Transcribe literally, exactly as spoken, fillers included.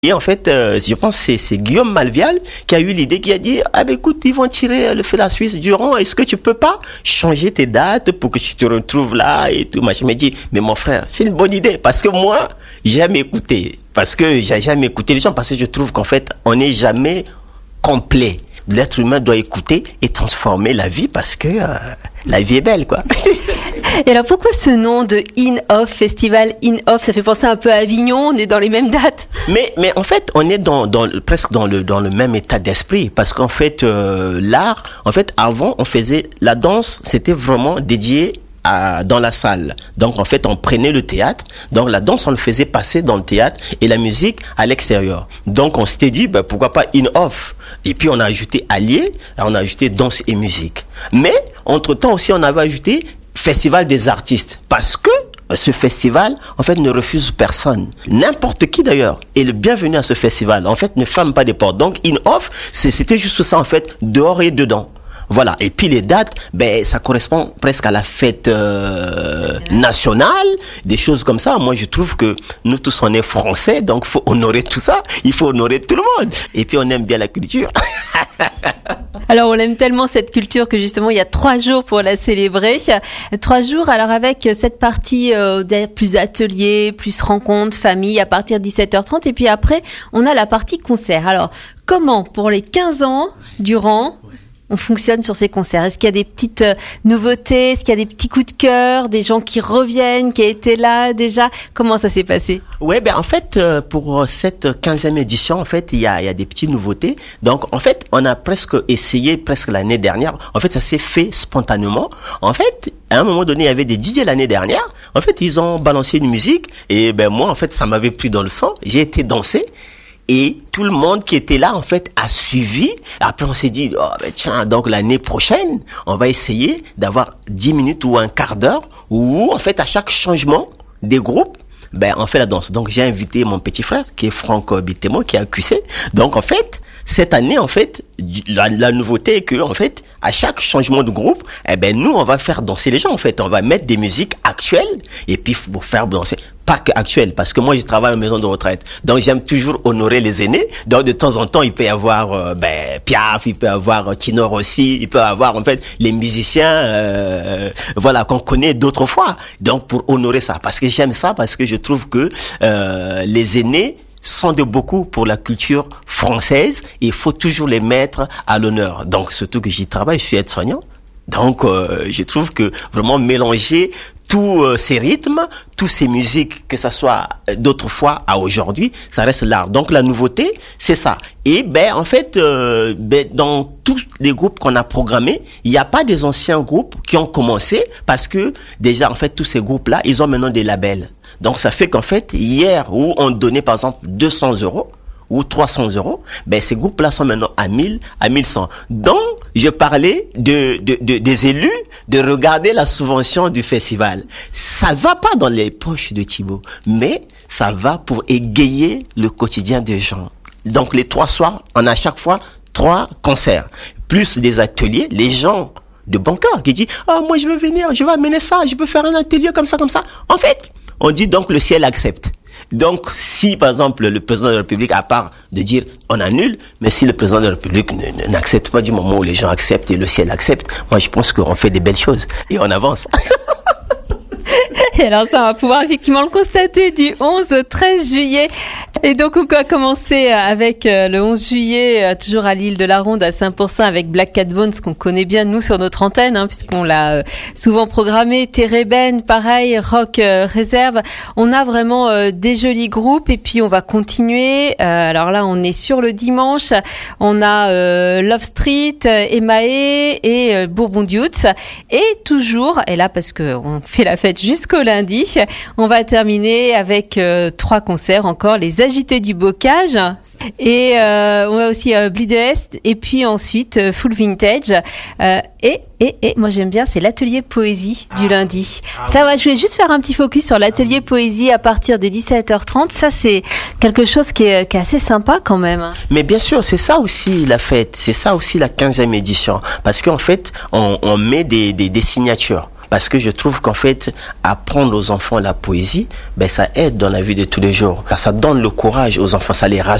Et en fait, euh, je pense que c'est, c'est Guillaume Malvial qui a eu l'idée, qui a dit « Ah ben écoute, ils vont tirer le feu de la Suisse du rond, est-ce que tu peux pas changer tes dates pour que tu te retrouves là ?» et tout. Moi, je me dis « Mais mon frère, c'est une bonne idée parce que moi, j'aime écouter. Parce que j'ai jamais écouté les gens, parce que je trouve qu'en fait, on n'est jamais complet. L'être humain doit écouter et transformer la vie parce que euh, la vie est belle, quoi. » Et alors pourquoi ce nom de In-Off, Festival In-Off? Ça fait penser un peu à Avignon, on est dans les mêmes dates. Mais mais en fait, on est dans dans presque dans le dans le même état d'esprit parce qu'en fait euh, l'art, en fait avant on faisait la danse, c'était vraiment dédié à, dans la salle. Donc en fait, on prenait le théâtre, donc la danse on le faisait passer dans le théâtre et la musique à l'extérieur. Donc on s'était dit ben pourquoi pas In-Off. Et puis on a ajouté allié, on a ajouté danse et musique. Mais entre-temps aussi on avait ajouté Festival des artistes, parce que ce festival, en fait, ne refuse personne. N'importe qui, d'ailleurs, est le bienvenu à ce festival. En fait, ne ferme pas des portes. Donc, In-Off, c'était juste ça, en fait, dehors et dedans. Voilà. Et puis, les dates, ben, ça correspond presque à la fête euh, nationale, des choses comme ça. Moi, je trouve que nous tous, on est français, donc faut honorer tout ça. Il faut honorer tout le monde. Et puis, on aime bien la culture. Alors, on aime tellement cette culture que justement, il y a trois jours pour la célébrer. Trois jours, alors avec cette partie euh, plus atelier, plus rencontre, famille, à partir de dix-sept heures trente. Et puis après, on a la partie concert. Alors, comment, pour les quinze ans durant, on fonctionne sur ces concerts? Est-ce qu'il y a des petites euh, nouveautés? Est-ce qu'il y a des petits coups de cœur? Des gens qui reviennent, qui étaient là déjà? Comment ça s'est passé? Ouais, ben en fait, euh, pour cette quinzième édition, en fait, il y a, il y a des petites nouveautés. Donc, en fait, on a presque essayé, presque l'année dernière. En fait, ça s'est fait spontanément. En fait, à un moment donné, il y avait des D J l'année dernière. En fait, ils ont balancé une musique. Et ben moi, en fait, ça m'avait pris dans le sang. J'ai été danser. Et tout le monde qui était là, en fait, a suivi. Après, on s'est dit, oh, ben tiens, donc l'année prochaine, on va essayer d'avoir dix minutes ou un quart d'heure où, en fait, à chaque changement des groupes, ben, on fait la danse. Donc, j'ai invité mon petit frère, qui est Franck Bitemo, qui est à Q C. Donc, en fait, cette année, en fait, la, la nouveauté est que, en fait, à chaque changement de groupe, eh ben, nous, on va faire danser les gens, en fait. On va mettre des musiques actuelles, et puis, pour faire danser. Pas que actuelles, parce que moi, je travaille en maison de retraite. Donc, j'aime toujours honorer les aînés. Donc, de temps en temps, il peut y avoir, euh, ben, Piaf, il peut y avoir euh, Tino Rossi, il peut y avoir, en fait, les musiciens, euh, voilà, qu'on connaît d'autrefois. Donc, pour honorer ça. Parce que j'aime ça, parce que je trouve que, euh, les aînés sont de beaucoup pour la culture française. Et il faut toujours les mettre à l'honneur. Donc, surtout que j'y travaille, je suis aide-soignant. Donc, euh, je trouve que vraiment mélanger tous euh, ces rythmes, tous ces musiques, que ça soit d'autrefois à aujourd'hui, ça reste l'art. Donc, la nouveauté, c'est ça. Et ben, en fait, euh, ben, dans tous les groupes qu'on a programmés, il n'y a pas des anciens groupes qui ont commencé parce que déjà, en fait, tous ces groupes-là, ils ont maintenant des labels. Donc, ça fait qu'en fait, hier, où on donnait, par exemple, deux cents euros, ou trois cents euros, ben ces groupes-là sont maintenant à mille, à mille cent. Donc, je parlais de, de, de des élus de regarder la subvention du festival. Ça va pas dans les poches de Thibaut, mais ça va pour égayer le quotidien des gens. Donc, les trois soirs, on a à chaque fois trois concerts, plus des ateliers. Les gens de bon cœur qui disent « Oh, moi je veux venir, je vais amener ça, je peux faire un atelier comme ça, comme ça. » En fait, on dit donc le ciel accepte. Donc, si, par exemple, le président de la République, à part de dire on annule, mais si le président de la République ne, ne, n'accepte pas du moment où les gens acceptent et le ciel accepte, moi, je pense qu'on fait des belles choses et on avance. Et alors ça, on va pouvoir effectivement le constater du onze au treize juillet. Et donc, on va commencer avec le onze juillet, toujours à l'île de la Ronde, à Saint-Pourçain, avec Black Cat Bones, qu'on connaît bien, nous, sur notre antenne, hein, puisqu'on l'a souvent programmé. Tereben, pareil, Rock euh, Réserve. On a vraiment euh, des jolis groupes. Et puis, on va continuer. Euh, alors là, on est sur le dimanche. On a euh, Love Street, Emae et euh, Bourbon Dudes. Et toujours, et là, parce qu'on fait la fête jusqu'au lundi, on va terminer avec euh, trois concerts encore, les Agités du Bocage, et euh, on a aussi euh, Bleed Est, et puis ensuite euh, Full Vintage, euh, et et et moi j'aime bien, c'est l'atelier poésie du lundi. Ah, ça, ouais, je voulais juste faire un petit focus sur l'atelier ah, poésie à partir de dix-sept heures trente. Ça, c'est quelque chose qui est, qui est assez sympa quand même. Mais bien sûr, c'est ça aussi la fête, c'est ça aussi la quinzième édition, parce qu'en fait, on, on met des, des, des signatures. parce que je trouve qu'en fait, apprendre aux enfants la poésie, ben, ça aide dans la vie de tous les jours. Ça donne le courage aux enfants, ça les rassure.